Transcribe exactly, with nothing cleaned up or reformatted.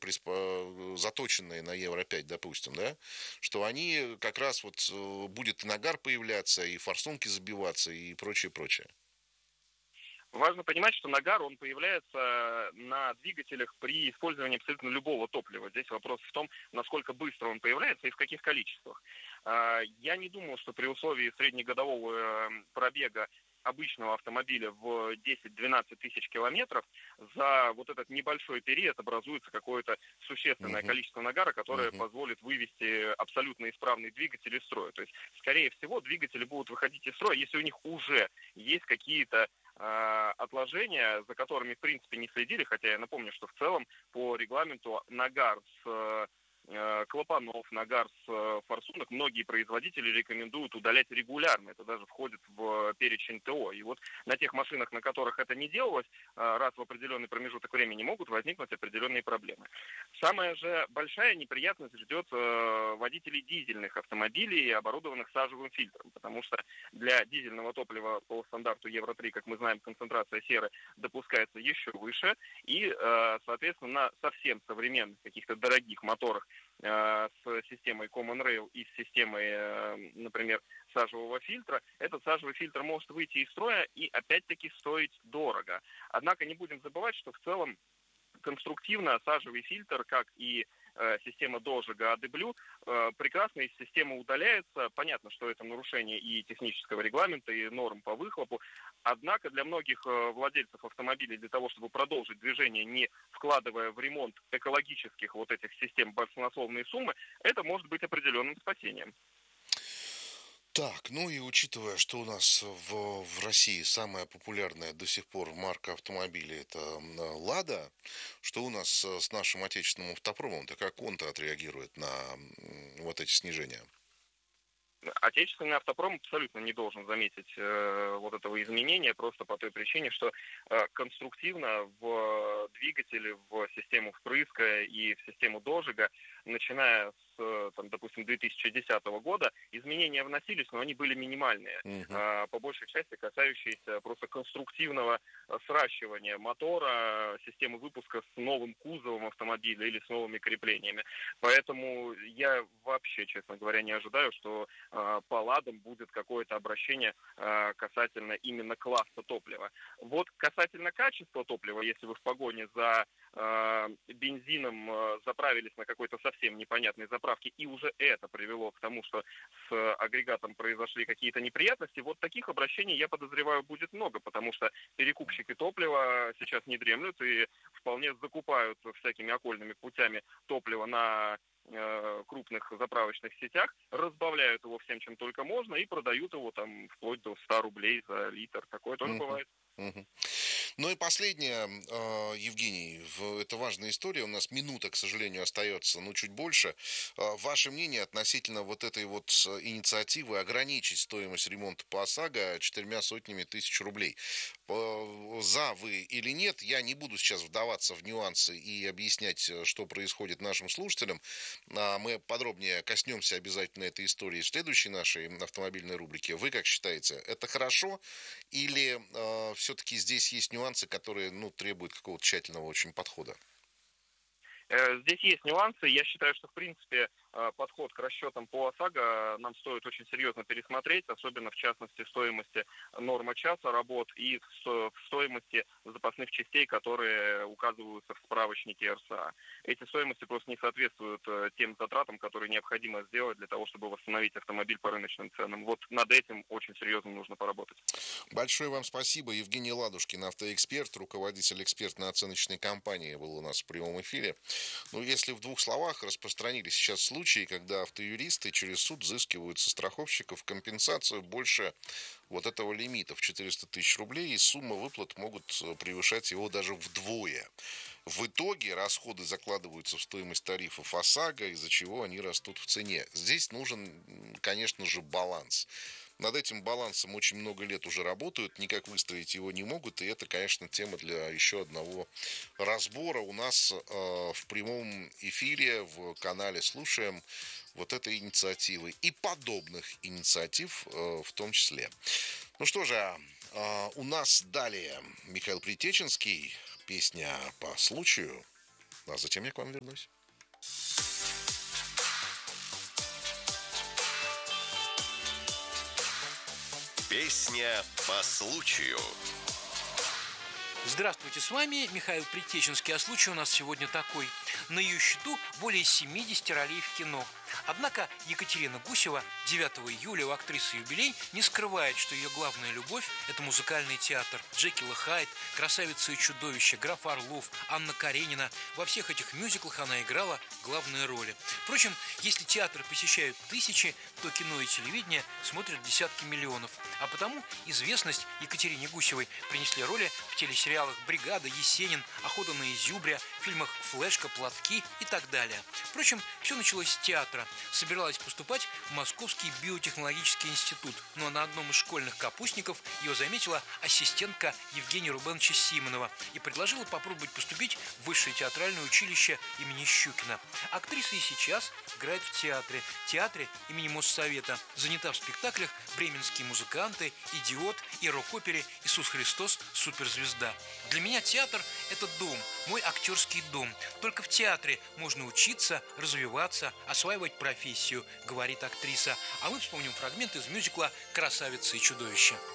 приспо... заточенные на Евро пять, допустим, да, что они как раз вот будет и нагар появляться, и форсунки забиваться, и прочее, прочее. Важно понимать, что нагар, он появляется на двигателях при использовании абсолютно любого топлива. Здесь вопрос в том, насколько быстро он появляется и в каких количествах. Я не думаю, что при условии среднегодового пробега обычного автомобиля в десять-двенадцать тысяч километров за вот этот небольшой период образуется какое-то существенное Угу. количество нагара, которое Угу. позволит вывести абсолютно исправный двигатель из строя. То есть, скорее всего, двигатели будут выходить из строя, если у них уже есть какие-то отложения, за которыми, в принципе, не следили, хотя я напомню, что в целом по регламенту нагар с клапанов, нагар с форсунок многие производители рекомендуют удалять регулярно. Это даже входит в перечень ТО. И вот на тех машинах, на которых это не делалось, раз в определенный промежуток времени могут возникнуть определенные проблемы. Самая же большая неприятность ждет водителей дизельных автомобилей, оборудованных сажевым фильтром, потому что для дизельного топлива по стандарту Евро три, как мы знаем, концентрация серы допускается еще выше, и, соответственно, на совсем современных каких-то дорогих моторах с системой Common Rail и с системой, например, сажевого фильтра, этот сажевый фильтр может выйти из строя и опять-таки стоить дорого. Однако не будем забывать, что в целом конструктивно сажевый фильтр, как и система дожига эй ди блю, прекрасно из системы удаляется. Понятно, что это нарушение и технического регламента, и норм по выхлопу. Однако для многих владельцев автомобилей для того, чтобы продолжить движение, не вкладывая в ремонт экологических вот этих систем баснословные суммы, это может быть определенным спасением. Так, ну и учитывая, что у нас в, в России самая популярная до сих пор марка автомобилей это «Лада», что у нас с нашим отечественным автопромом-то, как он-то отреагирует на вот эти снижения? Отечественный автопром абсолютно не должен заметить э, вот этого изменения, просто по той причине, что э, конструктивно в двигателе, в систему впрыска и в систему дожига, начиная с, там, допустим, две тысячи десятого года, изменения вносились, но они были минимальные, Угу. э, по большей части касающиеся просто конструктивного сращивания мотора, системы выпуска с новым кузовом автомобиля или с новыми креплениями. Поэтому я вообще, честно говоря, не ожидаю, что по ладам будет какое-то обращение касательно именно класса топлива. Вот касательно качества топлива, если вы в погоне за бензином заправились на какой-то совсем непонятной заправке, и уже это привело к тому, что с агрегатом произошли какие-то неприятности, вот таких обращений, я подозреваю, будет много, потому что перекупщики топлива сейчас не дремлют и вполне закупают всякими окольными путями топливо на крупных заправочных сетях, разбавляют его всем, чем только можно, и продают его там вплоть до ста рублей за литр. Такое тоже Угу. бывает. Угу. Ну и последнее, Евгений, это важная история, у нас минута, к сожалению, остается, ну, чуть больше. Ваше мнение относительно вот этой вот инициативы ограничить стоимость ремонта по ОСАГО четырьмя сотнями тысяч рублей? За вы или нет, я не буду сейчас вдаваться в нюансы и объяснять, что происходит нашим слушателям. Мы подробнее коснемся обязательно этой истории в следующей нашей автомобильной рубрике. Вы как считаете, это хорошо или э, все-таки здесь есть нюансы, которые, ну, требуют какого-то тщательного очень подхода? Здесь есть нюансы. Я считаю, что, в принципе, подход к расчетам по ОСАГО нам стоит очень серьезно пересмотреть, особенно в частности в стоимости нормы часа работ и в стоимости запасных частей, которые указываются в справочнике эр эс а. Эти стоимости просто не соответствуют тем затратам, которые необходимо сделать для того, чтобы восстановить автомобиль по рыночным ценам. Вот над этим очень серьезно нужно поработать. Большое вам спасибо. Евгений Ладушкин, автоэксперт, руководитель экспертно-оценочной компании, был у нас в прямом эфире. Ну, если в двух словах, распространились сейчас случаи, когда автоюристы через суд взыскивают со страховщиков компенсацию больше вот этого лимита в четыреста тысяч рублей, и сумма выплат могут превышать его даже вдвое. В итоге расходы закладываются в стоимость тарифов ОСАГО, из-за чего они растут в цене. Здесь нужен, конечно же, баланс. Над этим балансом очень много лет уже работают, никак выстроить его не могут, и это, конечно, тема для еще одного разбора. У нас э, в прямом эфире в канале «Слушаем» вот этой инициативы и подобных инициатив э, в том числе. Ну что же, э, у нас далее Михаил Притеченский, песня по случаю. А затем я к вам вернусь. Песня по случаю. Здравствуйте, с вами Михаил Притеченский, а случай у нас сегодня такой. На ее счету более семидесяти ролей в кино. Однако Екатерина Гусева девятого июля у актрисы юбилей не скрывает, что ее главная любовь – это музыкальный театр. Джекил и Хайд, Красавица и чудовище, Граф Орлов, Анна Каренина. Во всех этих мюзиклах она играла главные роли. Впрочем, если театры посещают тысячи, то кино и телевидение смотрят десятки миллионов. А потому известность Екатерине Гусевой принесли роли в телесериалах «Бригада», «Есенин», «Охота на изюбря», в фильмах «Флешка», «Платки» и так далее. Впрочем, все началось с театра. Собиралась поступать в Московский биотехнологический институт, но на одном из школьных капустников ее заметила ассистентка Евгения Рубеновича Симонова и предложила попробовать поступить в высшее театральное училище имени Щукина. Актриса и сейчас играет в театре, театре имени Моссовета. Занята в спектаклях «Бременские музыканты», «Идиот» и рок-опере «Иисус Христос. Суперзвезда». Для меня театр – это дом, мой актерский дом. Только в театре можно учиться, развиваться, осваивать профессию, говорит актриса. А мы вспомним фрагмент из мюзикла «Красавица и чудовище».